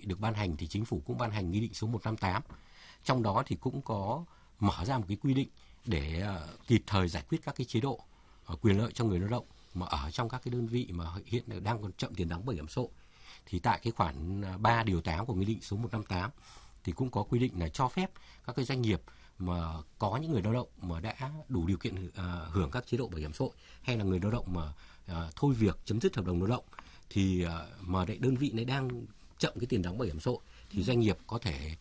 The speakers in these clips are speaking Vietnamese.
được ban hành thì Chính phủ cũng ban hành Nghị định số 158. Trong đó thì cũng có mở ra một cái quy định để kịp thời giải quyết các cái chế độ quyền lợi cho người lao động mà ở trong các cái đơn vị mà hiện đang còn chậm tiền đóng bảo hiểm xã hội. Thì tại cái khoản 3 điều 8 của Nghị định số 158 thì cũng có quy định là cho phép các cái doanh nghiệp mà có những người lao động mà đã đủ điều kiện hưởng các chế độ bảo hiểm xã hội, hay là người lao động mà thôi việc chấm dứt hợp đồng lao động thì mà đơn vị này đang chậm cái tiền đóng bảo hiểm xã hội thì doanh nghiệp có thể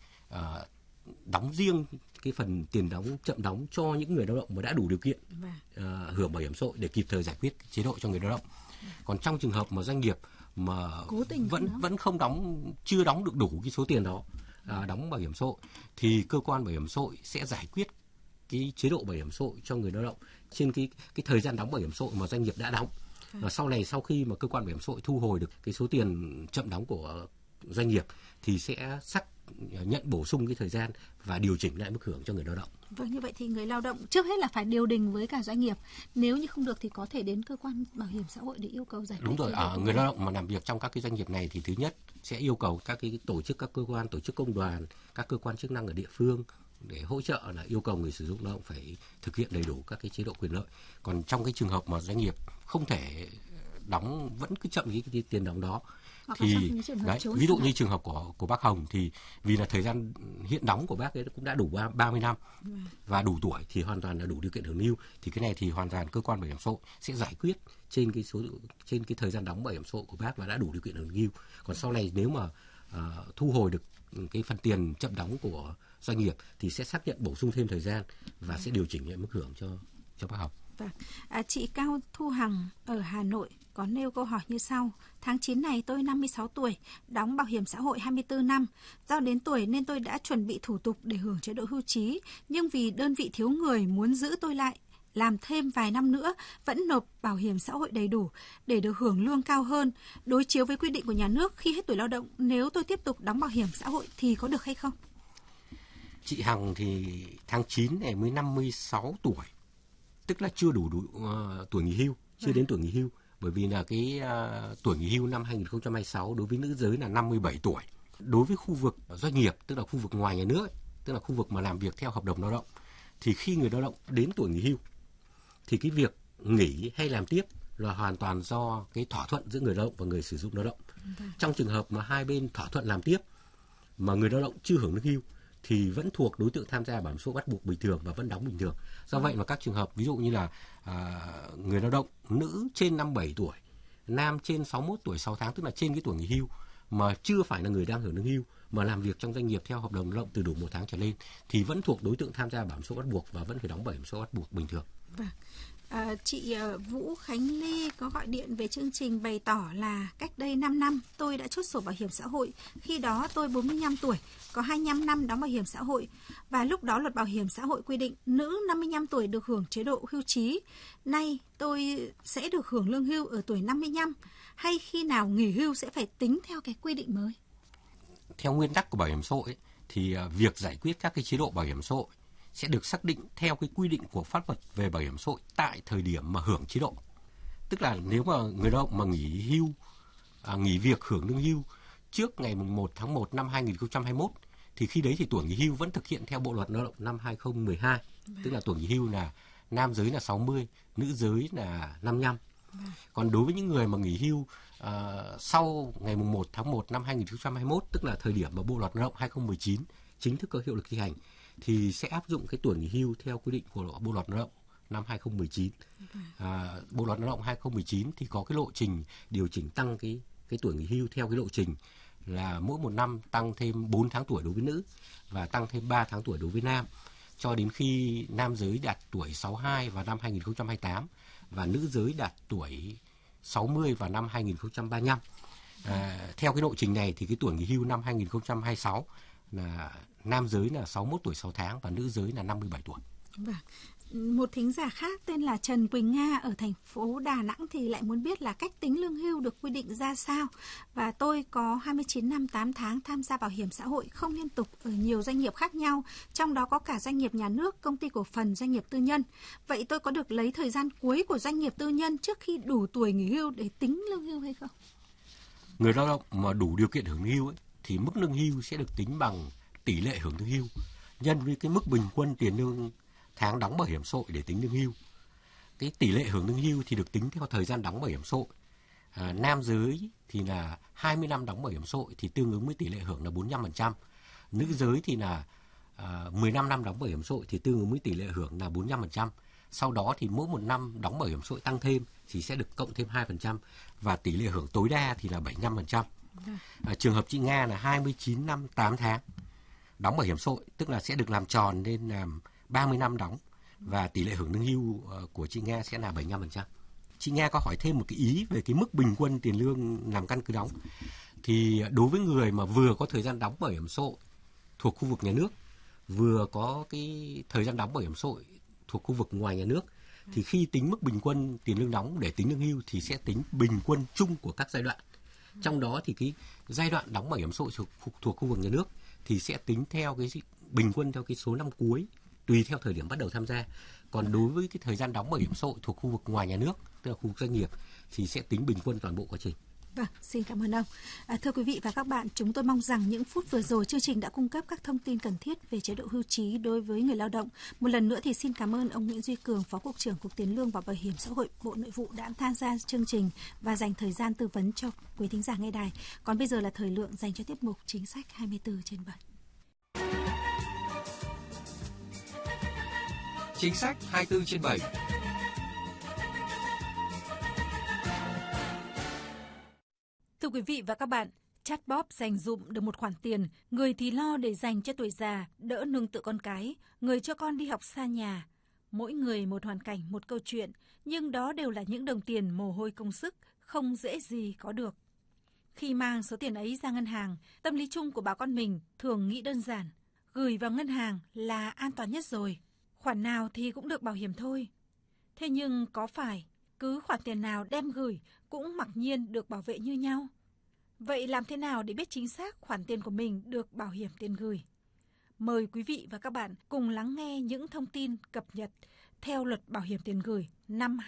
đóng riêng cái phần tiền đóng chậm đóng cho những người lao động mà đã đủ điều kiện hưởng bảo hiểm xã hội để kịp thời giải quyết chế độ cho người lao động. Còn trong trường hợp mà doanh nghiệp mà vẫn không chưa đóng được đủ cái số tiền đó đóng bảo hiểm xã hội thì cơ quan bảo hiểm xã hội sẽ giải quyết cái chế độ bảo hiểm xã hội cho người lao động trên cái thời gian đóng bảo hiểm xã hội mà doanh nghiệp đã đóng. Và sau này, sau khi mà cơ quan bảo hiểm xã hội thu hồi được cái số tiền chậm đóng của doanh nghiệp thì sẽ nhận bổ sung cái thời gian và điều chỉnh lại mức hưởng cho người lao động. Vâng, như vậy thì người lao động trước hết là phải điều đình với cả doanh nghiệp. Nếu như không được thì có thể đến cơ quan bảo hiểm xã hội để yêu cầu giải quyết. Đúng rồi, người lao động mà làm việc trong các cái doanh nghiệp này thì thứ nhất sẽ yêu cầu các cái tổ chức, các cơ quan, tổ chức công đoàn, các cơ quan chức năng ở địa phương để hỗ trợ là yêu cầu người sử dụng lao động phải thực hiện đầy đủ các cái chế độ quyền lợi. Còn trong cái trường hợp mà doanh nghiệp không thể đóng, vẫn cứ chậm cái tiền đóng đó thì ví dụ như trường hợp của bác Hồng thì vì là thời gian hiện đóng của bác ấy cũng đã đủ 30 năm và đủ tuổi thì hoàn toàn là đủ điều kiện hưởng hưu, thì cái này thì hoàn toàn cơ quan bảo hiểm xã hội sẽ giải quyết trên cái thời gian đóng bảo hiểm xã hội của bác và đã đủ điều kiện hưởng hưu. Còn sau này nếu mà thu hồi được cái phần tiền chậm đóng của doanh nghiệp thì sẽ xác nhận bổ sung thêm thời gian và sẽ điều chỉnh lại mức hưởng cho bác Hồng. Vâng. Chị Cao Thu Hằng ở Hà Nội có nêu câu hỏi như sau. Tháng 9 này tôi 56 tuổi, đóng bảo hiểm xã hội 24 năm. Do đến tuổi nên tôi đã chuẩn bị thủ tục để hưởng chế độ hưu trí. Nhưng vì đơn vị thiếu người muốn giữ tôi lại, làm thêm vài năm nữa, vẫn nộp bảo hiểm xã hội đầy đủ để được hưởng lương cao hơn. Đối chiếu với quy định của nhà nước khi hết tuổi lao động, nếu tôi tiếp tục đóng bảo hiểm xã hội thì có được hay không? Chị Hằng thì tháng 9 này mới 56 tuổi. Tức là chưa đủ tuổi nghỉ hưu, chưa đến tuổi nghỉ hưu. Bởi vì là cái tuổi nghỉ hưu năm 2026 đối với nữ giới là 57 tuổi. Đối với khu vực doanh nghiệp, tức là khu vực ngoài nhà nước, tức là khu vực mà làm việc theo hợp đồng lao động, thì khi người lao động đến tuổi nghỉ hưu thì cái việc nghỉ hay làm tiếp là hoàn toàn do cái thỏa thuận giữa người lao động và người sử dụng lao động. Trong trường hợp mà hai bên thỏa thuận làm tiếp mà người lao động chưa hưởng lương hưu thì vẫn thuộc đối tượng tham gia bảo hiểm xã hội bắt buộc bình thường và vẫn đóng bình thường. Do vậy mà các trường hợp ví dụ như là người lao động nữ trên 57 tuổi, nam trên 61 tuổi 6 tháng, tức là trên cái tuổi nghỉ hưu mà chưa phải là người đang hưởng lương hưu mà làm việc trong doanh nghiệp theo hợp đồng lao động từ đủ 1 tháng trở lên thì vẫn thuộc đối tượng tham gia bảo hiểm xã hội bắt buộc và vẫn phải đóng bảo hiểm xã hội bắt buộc bình thường. Vâng. Chị Vũ Khánh Ly có gọi điện về chương trình bày tỏ là cách đây 5 năm tôi đã chốt sổ bảo hiểm xã hội. Khi đó tôi 45 tuổi, có 25 năm đóng bảo hiểm xã hội. Và lúc đó luật bảo hiểm xã hội quy định nữ 55 tuổi được hưởng chế độ hưu trí. Nay tôi sẽ được hưởng lương hưu ở tuổi 55. Hay khi nào nghỉ hưu sẽ phải tính theo cái quy định mới? Theo nguyên tắc của bảo hiểm xã hội thì việc giải quyết các cái chế độ bảo hiểm xã hội sẽ được xác định theo cái quy định của pháp luật về bảo hiểm xã hội tại thời điểm mà hưởng chế độ. Tức là nếu mà người lao động mà nghỉ việc hưởng lương hưu trước ngày 1 tháng 1 năm 2021 thì khi đấy thì tuổi nghỉ hưu vẫn thực hiện theo Bộ luật Lao động năm 2012. Tức là tuổi nghỉ hưu là nam giới là 60, nữ giới là 55. Còn đối với những người mà nghỉ hưu sau ngày 1 tháng 1 năm 2021, tức là thời điểm mà Bộ luật Lao động 2019 chính thức có hiệu lực thi hành, thì sẽ áp dụng cái tuổi nghỉ hưu theo quy định của Bộ luật Lao động năm 2019. Bộ luật Lao động 2019 thì có cái lộ trình điều chỉnh tăng cái tuổi nghỉ hưu theo cái lộ trình là mỗi 1 năm tăng thêm 4 tháng tuổi đối với nữ và tăng thêm 3 tháng tuổi đối với nam, cho đến khi nam giới đạt tuổi 62 vào năm 2028 và nữ giới đạt tuổi 60 vào năm 2035. Theo cái lộ trình này thì cái tuổi nghỉ hưu năm 2026 là nam giới là 61 tuổi 6 tháng và nữ giới là 57 tuổi. Vâng. Một thính giả khác tên là Trần Quỳnh Nga ở thành phố Đà Nẵng thì lại muốn biết là cách tính lương hưu được quy định ra sao. Và tôi có 29 năm 8 tháng tham gia bảo hiểm xã hội không liên tục ở nhiều doanh nghiệp khác nhau, trong đó có cả doanh nghiệp nhà nước, công ty cổ phần, doanh nghiệp tư nhân. Vậy tôi có được lấy thời gian cuối của doanh nghiệp tư nhân trước khi đủ tuổi nghỉ hưu để tính lương hưu hay không? Người lao động mà đủ điều kiện hưởng hưu ấy, thì mức lương hưu sẽ được tính bằng tỷ lệ hưởng lương hưu nhân với cái mức bình quân tiền lương tháng đóng bảo hiểm xã hội để tính lương hưu. Cái tỷ lệ hưởng lương hưu thì được tính theo thời gian đóng bảo hiểm xã hội. Nam giới thì là 20 năm đóng bảo hiểm xã hội thì tương ứng với tỷ lệ hưởng là 45%. Nữ giới thì là 15 năm đóng bảo hiểm xã hội thì tương ứng với tỷ lệ hưởng là 45%. Sau đó thì mỗi một năm đóng bảo hiểm xã hội tăng thêm thì sẽ được cộng thêm 2% và tỷ lệ hưởng tối đa thì là 75%. Trường hợp chị Nga là 29 năm 8 tháng đóng bảo hiểm xã hội, tức là sẽ được làm tròn lên làm 30 năm đóng và tỷ lệ hưởng lương hưu của chị Nga sẽ là 75%. Chị Nga có hỏi thêm một cái ý về cái mức bình quân tiền lương làm căn cứ đóng. Thì đối với người mà vừa có thời gian đóng bảo hiểm xã hội thuộc khu vực nhà nước, vừa có cái thời gian đóng bảo hiểm xã hội thuộc khu vực ngoài nhà nước, thì khi tính mức bình quân tiền lương đóng để tính lương hưu thì sẽ tính bình quân chung của các giai đoạn. Trong đó thì cái giai đoạn đóng bảo hiểm xã hội thuộc khu vực nhà nước thì sẽ tính theo cái bình quân theo cái số năm cuối tùy theo thời điểm bắt đầu tham gia. Còn đối với cái thời gian đóng bảo hiểm xã hội thuộc khu vực ngoài nhà nước, tức là khu vực doanh nghiệp, thì sẽ tính bình quân toàn bộ quá trình. Vâng, xin cảm ơn ông. Thưa quý vị và các bạn, chúng tôi mong rằng những phút vừa rồi chương trình đã cung cấp các thông tin cần thiết về chế độ hưu trí đối với người lao động. Một lần nữa thì xin cảm ơn ông Nguyễn Duy Cường, Phó Cục trưởng Cục Tiền lương và Bảo hiểm xã hội, Bộ Nội vụ đã tham gia chương trình và dành thời gian tư vấn cho quý thính giả nghe đài. Còn bây giờ là thời lượng dành cho tiết mục Chính sách 24/7. Chính sách 24/7. Thưa quý vị và các bạn, chatbot dành dụm được một khoản tiền, người thì lo để dành cho tuổi già, đỡ nương tựa con cái, người cho con đi học xa nhà. Mỗi người một hoàn cảnh, một câu chuyện, nhưng đó đều là những đồng tiền mồ hôi công sức, không dễ gì có được. Khi mang số tiền ấy ra ngân hàng, tâm lý chung của bà con mình thường nghĩ đơn giản, gửi vào ngân hàng là an toàn nhất rồi, khoản nào thì cũng được bảo hiểm thôi. Thế nhưng có phải cứ khoản tiền nào đem gửi cũng mặc nhiên được bảo vệ như nhau? Vậy làm thế nào để biết chính xác khoản tiền của mình được bảo hiểm tiền gửi? Mời quý vị và các bạn cùng lắng nghe những thông tin cập nhật theo Luật Bảo hiểm tiền gửi năm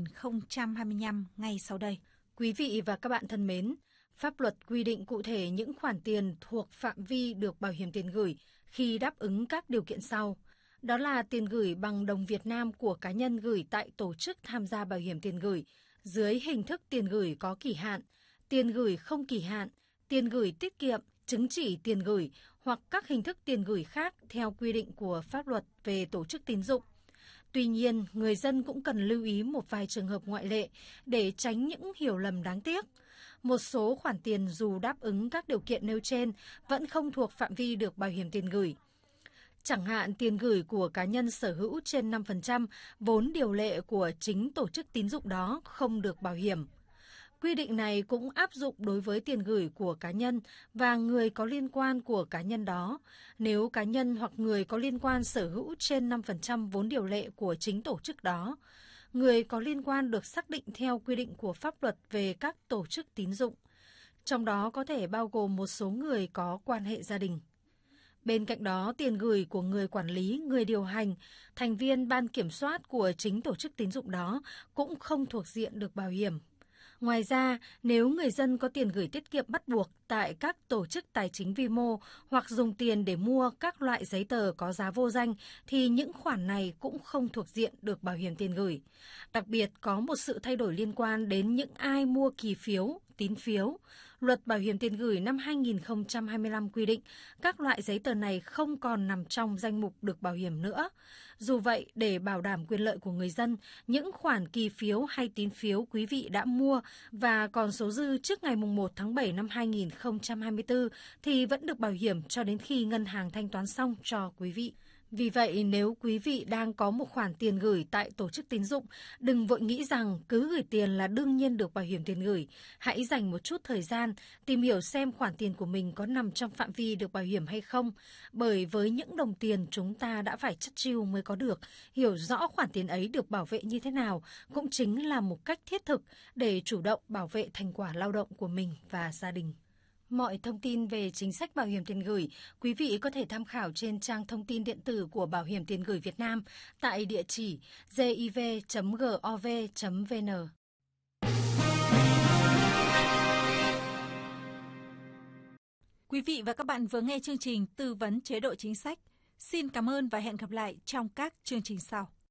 2025 ngay sau đây. Quý vị và các bạn thân mến, pháp luật quy định cụ thể những khoản tiền thuộc phạm vi được bảo hiểm tiền gửi khi đáp ứng các điều kiện sau. Đó là tiền gửi bằng đồng Việt Nam của cá nhân gửi tại tổ chức tham gia bảo hiểm tiền gửi dưới hình thức tiền gửi có kỳ hạn, tiền gửi không kỳ hạn, tiền gửi tiết kiệm, chứng chỉ tiền gửi hoặc các hình thức tiền gửi khác theo quy định của pháp luật về tổ chức tín dụng. Tuy nhiên, người dân cũng cần lưu ý một vài trường hợp ngoại lệ để tránh những hiểu lầm đáng tiếc. Một số khoản tiền dù đáp ứng các điều kiện nêu trên vẫn không thuộc phạm vi được bảo hiểm tiền gửi. Chẳng hạn tiền gửi của cá nhân sở hữu trên 5% vốn điều lệ của chính tổ chức tín dụng đó không được bảo hiểm. Quy định này cũng áp dụng đối với tiền gửi của cá nhân và người có liên quan của cá nhân đó. Nếu cá nhân hoặc người có liên quan sở hữu trên 5% vốn điều lệ của chính tổ chức đó, người có liên quan được xác định theo quy định của pháp luật về các tổ chức tín dụng. Trong đó có thể bao gồm một số người có quan hệ gia đình. Bên cạnh đó, tiền gửi của người quản lý, người điều hành, thành viên ban kiểm soát của chính tổ chức tín dụng đó cũng không thuộc diện được bảo hiểm. Ngoài ra, nếu người dân có tiền gửi tiết kiệm bắt buộc tại các tổ chức tài chính vi mô hoặc dùng tiền để mua các loại giấy tờ có giá vô danh thì những khoản này cũng không thuộc diện được bảo hiểm tiền gửi. Đặc biệt có một sự thay đổi liên quan đến những ai mua kỳ phiếu, tín phiếu. Luật Bảo hiểm tiền gửi năm 2025 quy định các loại giấy tờ này không còn nằm trong danh mục được bảo hiểm nữa. Dù vậy, để bảo đảm quyền lợi của người dân, những khoản kỳ phiếu hay tín phiếu quý vị đã mua và còn số dư trước ngày 1 tháng 7 năm 2024 thì vẫn được bảo hiểm cho đến khi ngân hàng thanh toán xong cho quý vị. Vì vậy, nếu quý vị đang có một khoản tiền gửi tại tổ chức tín dụng, đừng vội nghĩ rằng cứ gửi tiền là đương nhiên được bảo hiểm tiền gửi. Hãy dành một chút thời gian, tìm hiểu xem khoản tiền của mình có nằm trong phạm vi được bảo hiểm hay không. Bởi với những đồng tiền chúng ta đã phải chắt chiu mới có được, hiểu rõ khoản tiền ấy được bảo vệ như thế nào cũng chính là một cách thiết thực để chủ động bảo vệ thành quả lao động của mình và gia đình. Mọi thông tin về chính sách bảo hiểm tiền gửi, quý vị có thể tham khảo trên trang thông tin điện tử của Bảo hiểm tiền gửi Việt Nam tại địa chỉ giv.gov.vn. Quý vị và các bạn vừa nghe chương trình tư vấn chế độ chính sách. Xin cảm ơn và hẹn gặp lại trong các chương trình sau.